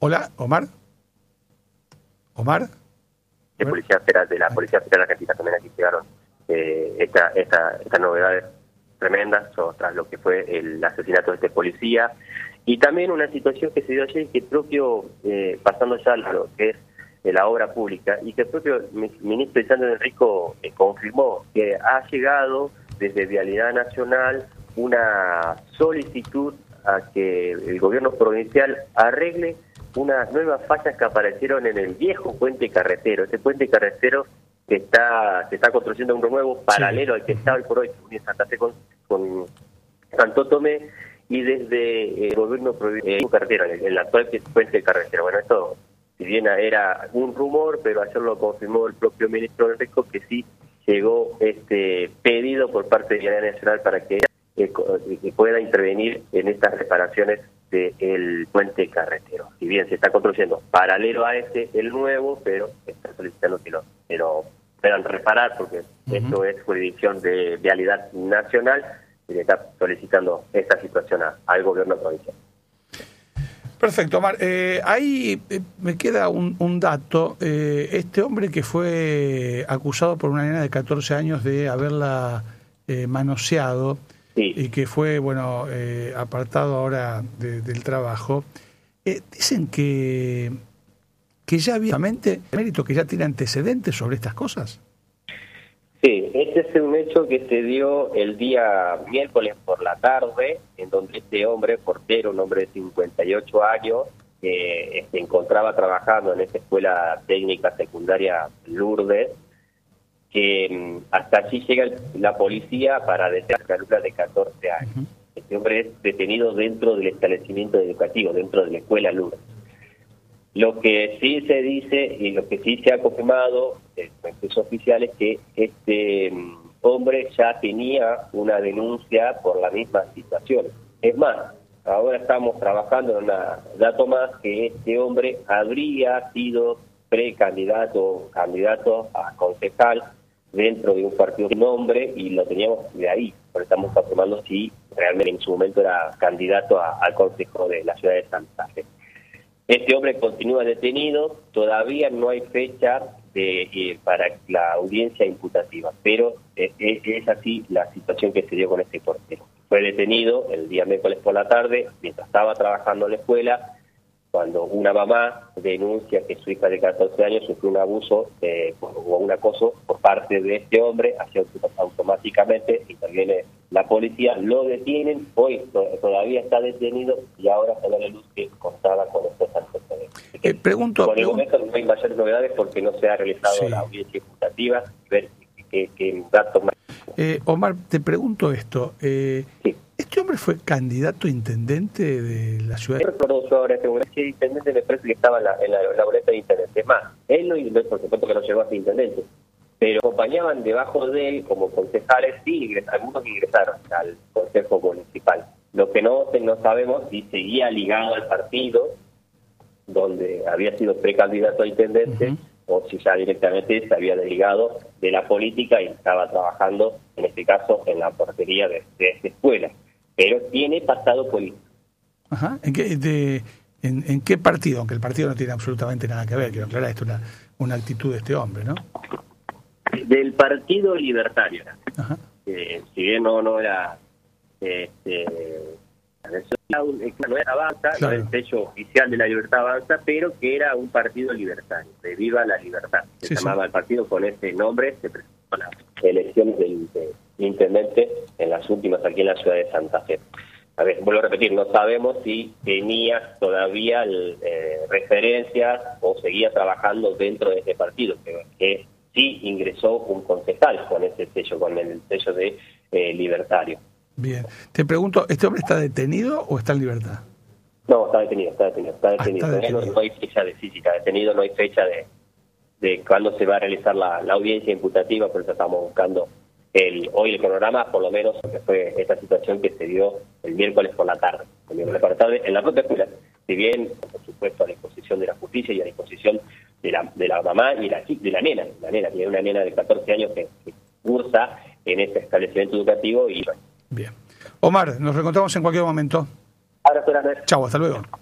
Hola, Omar. Omar. De Policía Federal, de la Policía Federal Argentina también aquí llegaron estas novedades tremendas tras lo que fue el asesinato de este policía, y también una situación que se dio ayer que propio, pasando ya a lo que es de la obra pública, y que el propio ministro Lisandro Enrico confirmó que ha llegado desde Vialidad Nacional una solicitud a que el gobierno provincial arregle unas nuevas fallas que aparecieron en el viejo puente carretero. Este puente carretero que se está construyendo uno nuevo, paralelo al que está hoy por hoy, que une Santa Fe con Santo Tomé, y desde el gobierno provincial carretero, el actual puente carretero. Bueno, esto, si bien era un rumor, pero ayer lo confirmó el propio ministro Enrico, que sí llegó este pedido por parte de Vialidad Nacional para que pueda intervenir en estas reparaciones del puente carretero. Si bien se está construyendo paralelo a el nuevo, pero está solicitando que lo puedan reparar, porque esto es jurisdicción de Vialidad Nacional, y le está solicitando esta situación al gobierno provincial. Perfecto, Omar. Ahí me queda un dato. Este hombre que fue acusado por una nena de 14 años de haberla manoseado, sí, y que fue, apartado ahora del trabajo, dicen que ya había mérito, que ya tiene antecedentes sobre estas cosas. Sí, este es un hecho que se dio el día miércoles por la tarde, en donde este hombre, portero, un hombre de 58 años, se encontraba trabajando en esta escuela técnica secundaria Lourdes, que hasta allí llega la policía para detener a la alumna de 14 años. Este hombre es detenido dentro del establecimiento educativo, dentro de la escuela Lourdes. Lo que sí se dice y lo que sí se ha confirmado en fuentes oficiales es que este hombre ya tenía una denuncia por la misma situación. Es más, ahora estamos trabajando en un dato más, que este hombre habría sido precandidato, candidato a concejal dentro de un partido de nombre, y lo teníamos de ahí, pero estamos confirmando si realmente en su momento era candidato al consejo de la ciudad de Santa Fe. Este hombre continúa detenido, todavía no hay fecha para la audiencia imputativa, pero es así la situación que se dio con este portero. Fue detenido el día miércoles por la tarde, mientras estaba trabajando en la escuela, cuando una mamá denuncia que su hija de 14 años sufrió un abuso o un acoso por parte de este hombre. Así automáticamente interviene la policía, lo detienen, hoy todavía está detenido, y ahora se da la luz que contaba con estos antecedentes. Pregunto, por el momento no hay mayores novedades porque no se ha realizado la audiencia imputativa, ver qué datos más. Omar, te pregunto esto. Sí. ¿Este hombre fue candidato a intendente de la ciudad? No recuerdo yo ahora, si intendente, me parece que estaba en la boleta de intendente. Es más, él no, por supuesto que no llegó a ser intendente, pero acompañaban debajo de él como concejales, sí, algunos que ingresaron al consejo municipal. Lo que no sabemos si seguía ligado al partido donde había sido precandidato a intendente, o si ya directamente se había desligado de la política y estaba trabajando, en este caso, en la portería de esta escuela. Pero tiene pasado político. Ajá. ¿En qué partido? Aunque el partido no tiene absolutamente nada que ver, quiero aclarar esto, una actitud de este hombre, ¿no? Del Partido Libertario. Ajá. Si bien no era no era Avanza, claro, no era el sello oficial de la Libertad Avanza, pero que era un partido libertario, de Viva la Libertad. Se llamaba el partido con ese nombre, se presentó a las elecciones del intendente en las últimas aquí en la ciudad de Santa Fe. A ver, vuelvo a repetir, no sabemos si tenía todavía referencias o seguía trabajando dentro de ese partido, que sí ingresó un concejal con ese sello, con el sello de libertario. Bien. Te pregunto, ¿este hombre está detenido o está en libertad? No, está detenido. Está detenido. No hay fecha de física, detenido, no hay fecha de cuándo se va a realizar la audiencia imputativa, por eso estamos buscando hoy el panorama, por lo menos, que fue esta situación que se dio el miércoles por la tarde. En la propia escuela, si bien, por supuesto, a disposición de la justicia y a disposición de la mamá y de la nena, que es una nena de 14 años que cursa en este establecimiento educativo. Y bien. Omar, nos reencontramos en cualquier momento. Abrazo grande. Chau, hasta luego.